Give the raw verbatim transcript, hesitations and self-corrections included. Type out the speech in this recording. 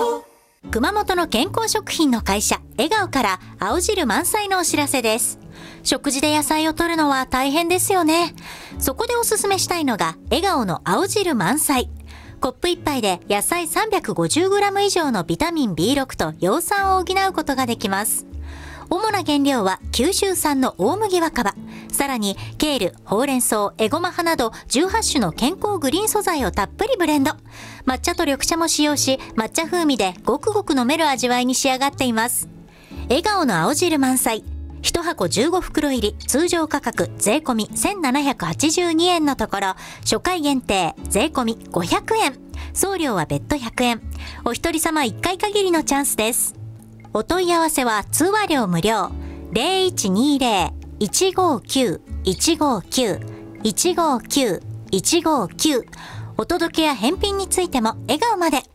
顔。熊本の健康食品の会社笑顔から青汁満載のお知らせです。食事で野菜を摂るのは大変ですよね。そこでおすすめしたいのが笑顔の青汁満載。コップいっぱいで野菜 さんびゃくごじゅうグラム 以上のビタミン ビーろく と葉酸を補うことができます。主な原料は九州産の大麦若葉、さらにケール、ほうれん草、エゴマ葉などじゅうはち種の健康グリーン素材をたっぷりブレンド。抹茶と緑茶も使用し、抹茶風味でごくごく飲める味わいに仕上がっています。笑顔の青汁満載。いちはこじゅうごふくろ入り、通常価格税込みせんななひゃくはちじゅうにえんのところ、初回限定税込みごひゃくえん。送料は別途ひゃくえん。お一人様いっかい限りのチャンスです。お問い合わせは通話料無料 ゼロいちにゼロ いちごきゅう いちごきゅう いちごきゅう いちごきゅう。お届けや返品についても笑顔まで。